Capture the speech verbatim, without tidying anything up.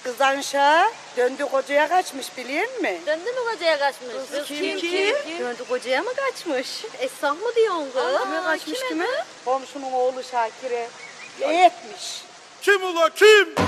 Kız Anşa döndü kocaya kaçmış biliyor musun? Döndü mü kocaya kaçmış? Kız kim kim? Döndü kocaya mı kaçmış? Esnaf mı diyorsun kız? Kime kaçmış kime? Komşunun oğlu Şakir'e etmiş. Kim ula kim?